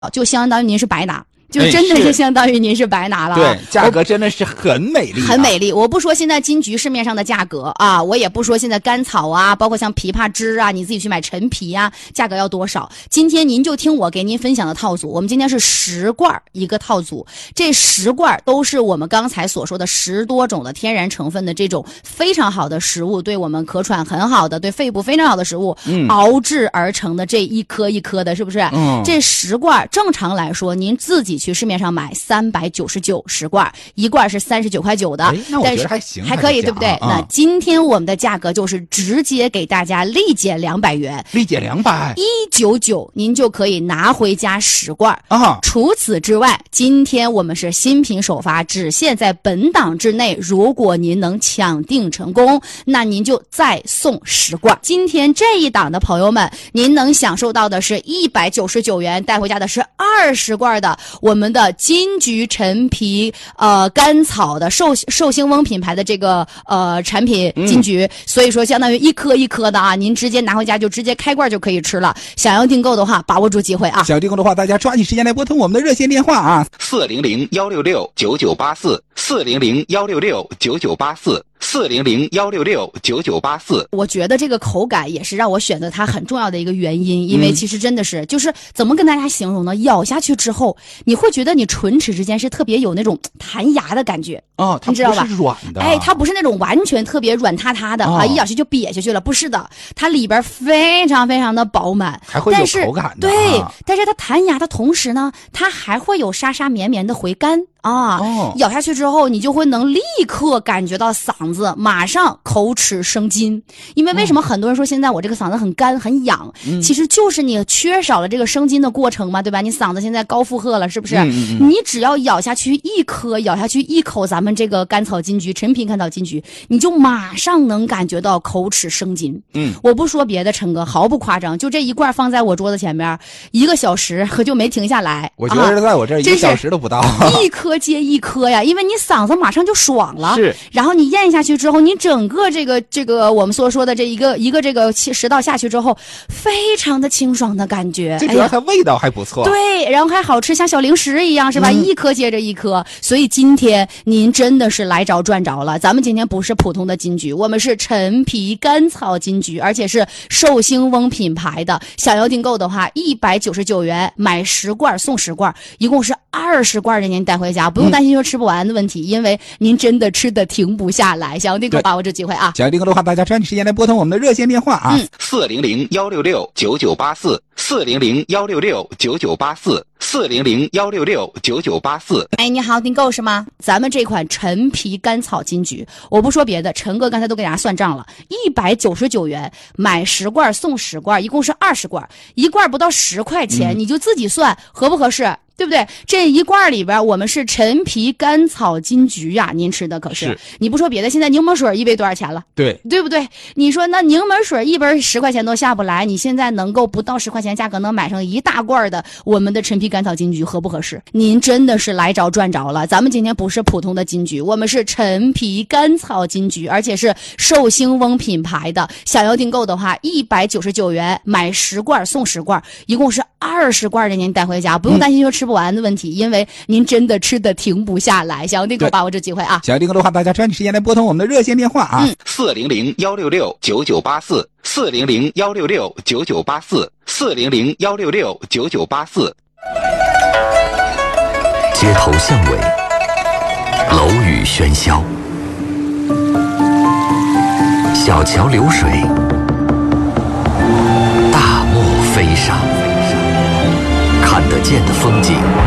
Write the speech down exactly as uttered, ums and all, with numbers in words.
就相当于您是白拿。就真的是相当于您是白拿了、啊哎、对，价格真的是很美丽、啊、 很美丽。我不说现在金桔市面上的价格啊，我也不说现在甘草啊，包括像枇杷枝啊，你自己去买陈皮啊，价格要多少。今天您就听我给您分享的套组，我们今天是十罐一个套组，这十罐都是我们刚才所说的十多种的天然成分的这种非常好的食物，对我们咳喘很好的，对肺部非常好的食物、嗯、熬制而成的这一颗一颗的，是不是、嗯、这十罐正常来说您自己去市面上买三百九十九十罐，一罐是三十九块九的， 哎，那我觉得还行， 还可以，对不对？ 啊、 那今天我们的价格就是直接给大家立减两百元， 立减两百， 一九九，您就可以拿回家十罐啊。 除此之外，今天我们是新品首发，只限在本档之内。如果您能抢订成功，那您就再送十罐。今天这一档的朋友们，您能享受到的是一百九十九元，带回家的是二十罐的。我们的金桔陈皮呃甘草的寿寿星翁品牌的这个呃产品金桔、嗯、所以说相当于一颗一颗的啊，您直接拿回家就直接开罐就可以吃了。想要订购的话，把握住机会啊！ 想要订购的话，大家抓紧时间来拨通我们的热线电话啊， 四零零幺六六九九八四，四零零幺六六九九八四。四零零幺六六九九八四， 我觉得这个口感也是让我选择它很重要的一个原因，因为其实真的是、嗯、就是怎么跟大家形容呢？咬下去之后，你会觉得你唇齿之间是特别有那种弹牙的感觉哦，它你知道吧？ 不是软的， 哎，它不是那种完全特别软塌塌的、哦、啊，一咬下去就瘪下去了，不是的，它里边非常非常的饱满， 还会有口感的、 啊，对，但是它弹牙的同时呢，它还会有沙沙绵绵的回甘。啊、哦，咬下去之后，你就会能立刻感觉到嗓子马上口齿生津。因为为什么很多人说现在我这个嗓子很干很痒、嗯，其实就是你缺少了这个生津的过程嘛，对吧？你嗓子现在高负荷了，是不是？嗯嗯嗯，你只要咬下去一颗，咬下去一口咱们这个甘草金桔陈皮甘草金桔，你就马上能感觉到口齿生津。嗯，我不说别的，陈哥毫不夸张，就这一罐放在我桌子前面，一个小时可就没停下来。 我觉得在我这儿、啊、一个小时都不到， 一颗。接一颗呀，因为你嗓子马上就爽了， 是。 然后你咽下去之后，你整个这个这个我们所说的这一个一个这个食道下去之后，非常的清爽的感觉。 最主要它味道还不错， 哎、对，然后还好吃，像小零食一样，是吧？嗯、一颗接着一颗。所以今天您真的是来着赚着了。咱们今天不是普通的金桔，我们是陈皮甘草金桔，而且是寿星翁品牌的。想要订购的话，一百九十九元买十罐送十罐，一共是二十罐的，您带回家。不用担心说吃不完的问题、嗯、因为您真的吃的停不下来。想要订购把握这机会啊！ 想要订购的话，大家抓紧时间来拨通我们的热线电话啊， 四零零幺六六九九八四，四零零幺六六九九八四，四零零幺六六九九八四。 哎，你好，订购是吗？咱们这款陈皮甘草金桔，我不说别的，陈哥刚才都给大家算账了，一百九十九元买十罐送十罐，一共是二十罐，一罐不到十块钱、嗯，你就自己算合不合适？对不对？这一罐里边我们是陈皮甘草金桔呀、啊，您吃的可是，是你不说别的，现在柠檬水一杯多少钱了？ 对， 对不对？你说那柠檬水一杯十块钱都下不来，你现在能够不到十块钱价格能买上一大罐的我们的陈皮甘草金桔，合不合适？您真的是来着赚着了。咱们今天不是普通的金桔，我们是陈皮甘草金桔，而且是寿星翁品牌的。想要订购的话，一百九十九元买十罐送十罐，一共是二十罐的，您带回家，不用担心说吃不完的问题，嗯、因为您真的吃的停不下来。想要订购把握这机会啊！ 想要订购的话，大家抓紧时间来拨通我们的热线电话啊， 四零零幺六六九九八四，四零零幺六六九九八四，四零零幺六六九九八四。 街头巷尾，楼宇喧嚣，小桥流水，大漠飞沙，看得见的风景